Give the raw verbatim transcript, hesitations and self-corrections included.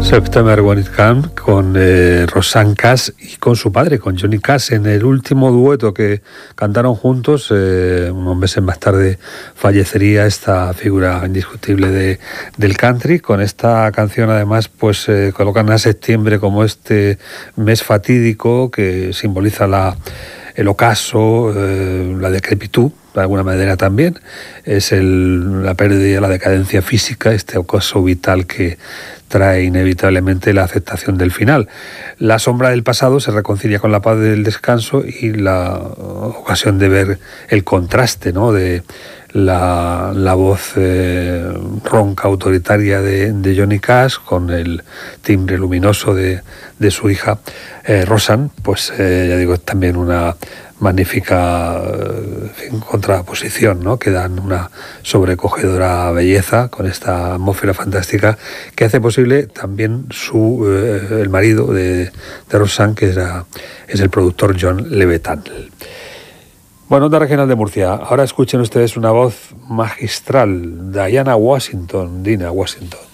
September When It Comes con eh, Rosanne Cash y con su padre, con Johnny Cash, en el último dueto que cantaron juntos. Eh, unos meses más tarde fallecería esta figura indiscutible de, del country. Con esta canción además pues eh, colocan a septiembre como este mes fatídico que simboliza la, el ocaso, eh, la decrepitud, de alguna manera también. Es el, la pérdida, la decadencia física, este ocaso vital que trae inevitablemente la aceptación del final. La sombra del pasado se reconcilia con la paz del descanso y la ocasión de ver el contraste, ¿no?, de la, la voz eh, ronca, autoritaria de, de Johnny Cash con el timbre luminoso de, de su hija eh, Rosanne. Pues eh, ya digo, es también una magnífica en fin, contraposición, ¿no?, que dan una sobrecogedora belleza con esta atmósfera fantástica que hace posible también su eh, el marido de, de Rosanne, que era, es el productor John Levitan. Bueno, Onda Regional de Murcia. Ahora escuchen ustedes una voz magistral, Diana Washington, Dina Washington.